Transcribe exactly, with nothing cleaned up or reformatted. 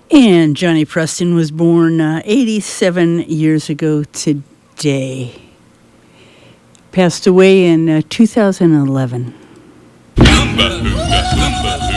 And Johnny Preston was born uh, eighty-seven years ago today. Passed away in uh, two thousand eleven. Lumba, lumba, lumba,